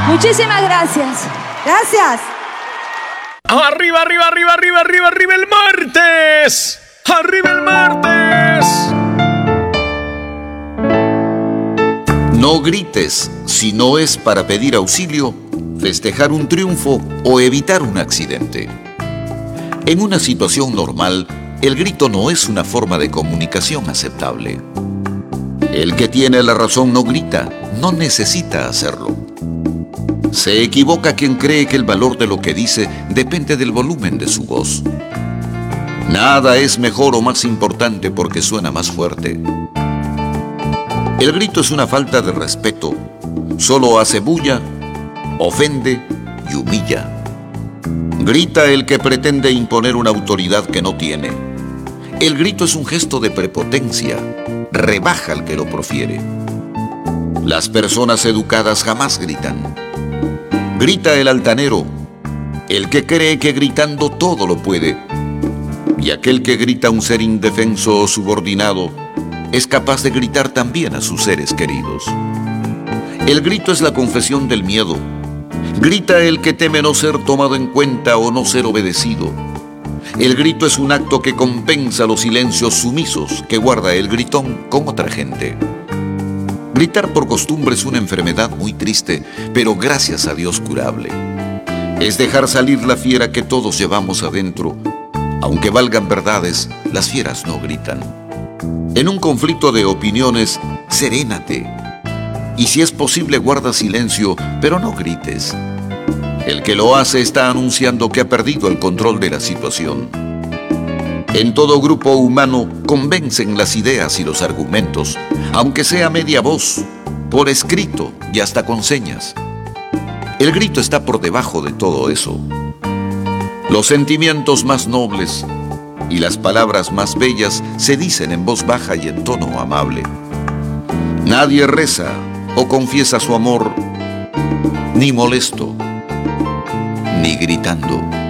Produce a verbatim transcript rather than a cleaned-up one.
Muchísimas gracias. Gracias. Arriba, arriba, arriba, arriba, arriba, arriba el martes. Arriba el martes. No grites si no es para pedir auxilio, festejar un triunfo o evitar un accidente. En una situación normal, el grito no es una forma de comunicación aceptable. El que tiene la razón no grita, no necesita hacerlo. Se equivoca quien cree que el valor de lo que dice depende del volumen de su voz. Nada es mejor o más importante porque suena más fuerte. El grito es una falta de respeto. Solo hace bulla, ofende y humilla. Grita el que pretende imponer una autoridad que no tiene. El grito es un gesto de prepotencia. Rebaja al que lo profiere. Las personas educadas jamás gritan. Grita el altanero, el que cree que gritando todo lo puede. Y aquel que grita a un ser indefenso o subordinado es capaz de gritar también a sus seres queridos. El grito es la confesión del miedo. Grita el que teme no ser tomado en cuenta o no ser obedecido. El grito es un acto que compensa los silencios sumisos que guarda el gritón con otra gente. Gritar por costumbre es una enfermedad muy triste, pero gracias a Dios curable. Es dejar salir la fiera que todos llevamos adentro. Aunque valgan verdades, las fieras no gritan. En un conflicto de opiniones, serénate. Y si es posible, guarda silencio, pero no grites. El que lo hace está anunciando que ha perdido el control de la situación. En todo grupo humano convencen las ideas y los argumentos, aunque sea media voz, por escrito y hasta con señas. El grito está por debajo de todo eso. Los sentimientos más nobles y las palabras más bellas se dicen en voz baja y en tono amable. Nadie reza o confiesa su amor, ni molesto, ni gritando.